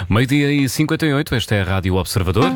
Meio-dia e 58, esta é a Rádio Observador.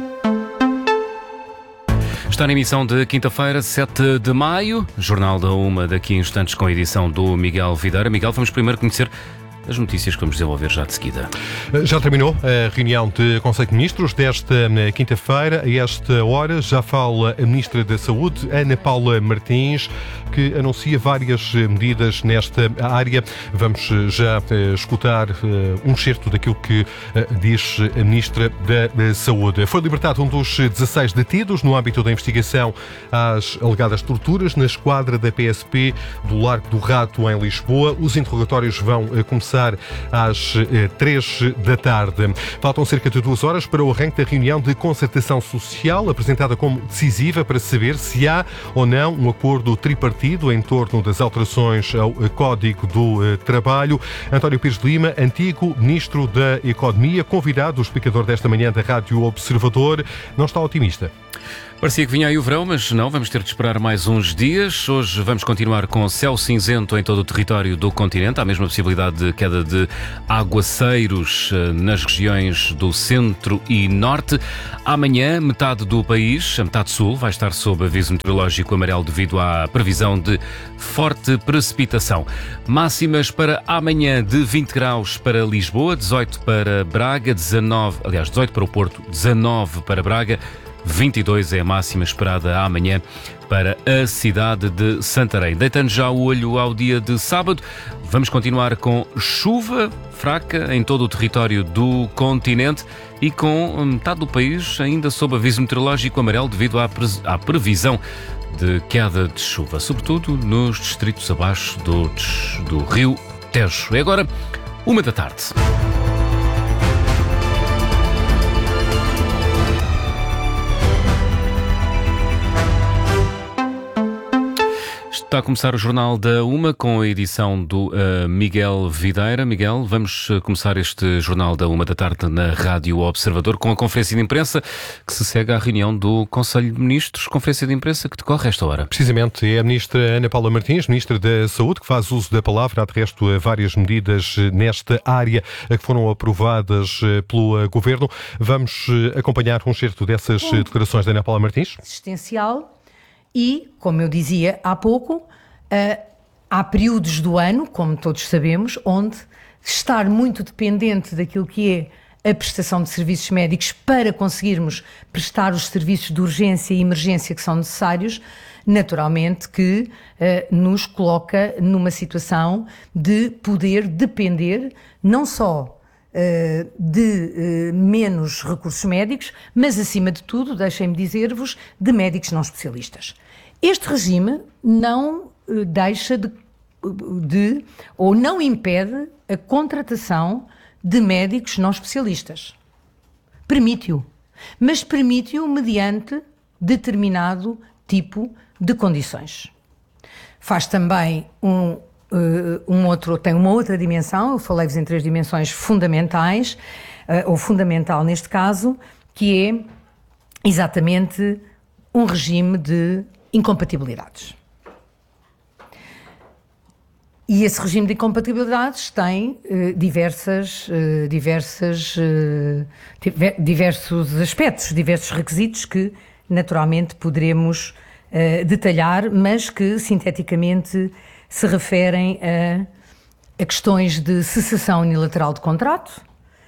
Está na emissão de quinta-feira, 7 de maio, Jornal da Uma, daqui a instantes com a edição do Miguel Videira. Miguel, vamos primeiro conhecer as notícias que vamos desenvolver já de seguida. Já terminou a reunião de Conselho de Ministros desta quinta-feira. A esta hora já fala a Ministra da Saúde, Ana Paula Martins, que anuncia várias medidas nesta área. Vamos já escutar um excerto daquilo que diz a Ministra da Saúde. Foi libertado um dos 16 detidos no âmbito da investigação às alegadas torturas na esquadra da PSP do Largo do Rato, em Lisboa. Os interrogatórios vão começar às 3 da tarde. Faltam cerca de 2 horas para o arranque da reunião de concertação social, apresentada como decisiva para saber se há ou não um acordo tripartido em torno das alterações ao Código do Trabalho. António Pires de Lima, antigo Ministro da Economia, convidado, o explicador desta manhã da Rádio Observador, não está otimista. Parecia que vinha aí o verão, mas não, vamos ter de esperar mais uns dias. Hoje vamos continuar com céu cinzento em todo o território do continente. Há mesmo a possibilidade de queda de aguaceiros nas regiões do centro e norte. Amanhã, metade do país, a metade sul, vai estar sob aviso meteorológico amarelo devido à previsão de forte precipitação. Máximas para amanhã de 20 graus para Lisboa, 18 para Braga, 18 para o Porto, 19 para Braga, 22 é a máxima esperada amanhã para a cidade de Santarém. Deitando já o olho ao dia de sábado, vamos continuar com chuva fraca em todo o território do continente e com metade do país ainda sob aviso meteorológico amarelo devido à previsão de queda de chuva, sobretudo nos distritos abaixo do rio Tejo. É agora 1 da tarde. Está a começar o Jornal da Uma com a edição do Miguel Videira. Miguel, vamos começar este Jornal da Uma da tarde na Rádio Observador com a conferência de imprensa que se segue à reunião do Conselho de Ministros, conferência de imprensa que decorre a esta hora. Precisamente, é a Ministra Ana Paula Martins, Ministra da Saúde, que faz uso da palavra. Há de resto várias medidas nesta área que foram aprovadas pelo Governo. Vamos acompanhar um certo dessas declarações da Ana Paula Martins. Existencial. E, como eu dizia há pouco, há períodos do ano, como todos sabemos, onde estar muito dependente daquilo que é a prestação de serviços médicos para conseguirmos prestar os serviços de urgência e emergência que são necessários, naturalmente que nos coloca numa situação de poder depender não só de menos recursos médicos, mas acima de tudo, deixem-me dizer-vos, de médicos não especialistas. Este regime não deixa ou não impede a contratação de médicos não especialistas. Permite-o, mas permite-o mediante determinado tipo de condições. Faz também tem uma outra dimensão, eu falei-vos em 3 dimensões fundamentais, ou fundamental neste caso, que é exatamente um regime de incompatibilidades. E esse regime de incompatibilidades tem diversos aspectos, diversos requisitos que naturalmente poderemos detalhar, mas que sinteticamente se referem a questões de cessação unilateral de contrato,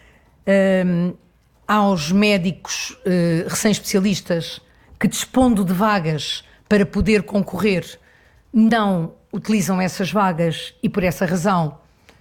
aos médicos recém-especialistas que, dispondo de vagas para poder concorrer, não utilizam essas vagas e, por essa razão,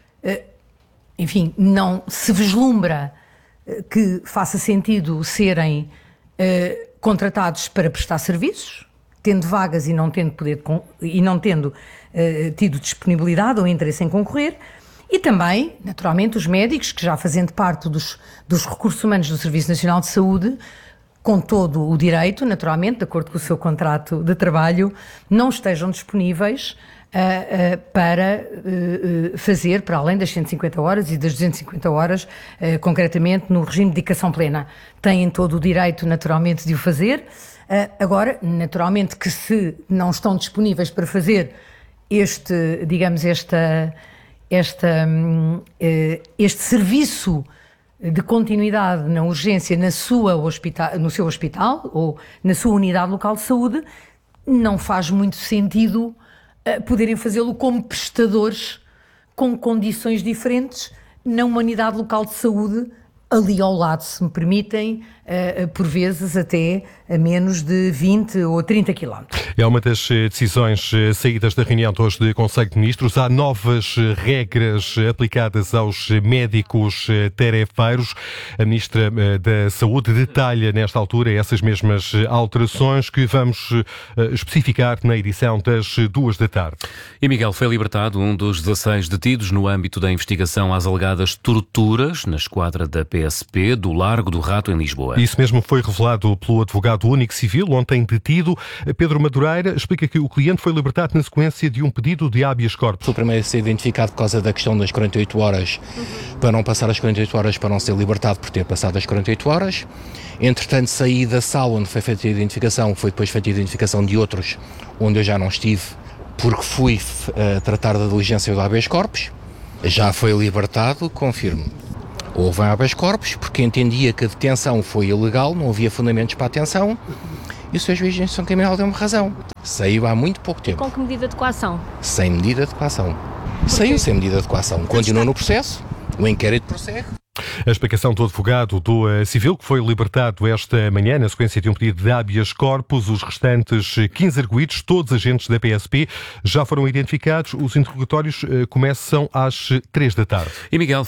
não se vislumbra que faça sentido serem contratados para prestar serviços, tendo vagas e não tendo tido disponibilidade ou interesse em concorrer, e também, naturalmente, os médicos que, já fazendo parte dos recursos humanos do Serviço Nacional de Saúde, com todo o direito, naturalmente, de acordo com o seu contrato de trabalho, não estejam disponíveis para fazer, para além das 150 horas e das 250 horas, concretamente no regime de dedicação plena. Têm todo o direito, naturalmente, de o fazer. Agora, naturalmente que se não estão disponíveis para fazer este serviço de continuidade na urgência no seu hospital ou na sua unidade local de saúde, não faz muito sentido poderem fazê-lo como prestadores com condições diferentes numa unidade local de saúde ali ao lado, se me permitem, por vezes até a menos de 20 ou 30 quilómetros. É uma das decisões saídas da reunião de hoje do Conselho de Ministros. Há novas regras aplicadas aos médicos tarefeiros. A Ministra da Saúde detalha nesta altura essas mesmas alterações que vamos especificar na edição das 14h. E Miguel, foi libertado um dos 16 detidos no âmbito da investigação às alegadas torturas na esquadra da PSP do Largo do Rato, em Lisboa. Isso mesmo foi revelado pelo advogado único civil, ontem detido. Pedro Madureira explica que o cliente foi libertado na sequência de um pedido de habeas corpus. Foi o primeiro a ser identificado por causa da questão das 48 horas, para não passar as 48 horas, para não ser libertado por ter passado as 48 horas. Entretanto, saí da sala onde foi feita a identificação, foi depois feita a identificação de outros, onde eu já não estive, porque fui tratar da diligência do habeas corpus. Já foi libertado, confirmo. Houve habeas corpus porque entendia que a detenção foi ilegal, não havia fundamentos para a detenção e o Sr. Juiz de Instrução Criminal deu-me razão. Saiu há muito pouco tempo. Com que medida de coação? Sem medida de coação. Saiu sem medida de coação. Continua no processo, o inquérito prossegue. A explicação do advogado do civil, que foi libertado esta manhã na sequência de um pedido de habeas corpus. Os restantes 15 arguidos, todos agentes da PSP, já foram identificados. Os interrogatórios começam às 15h. E Miguel,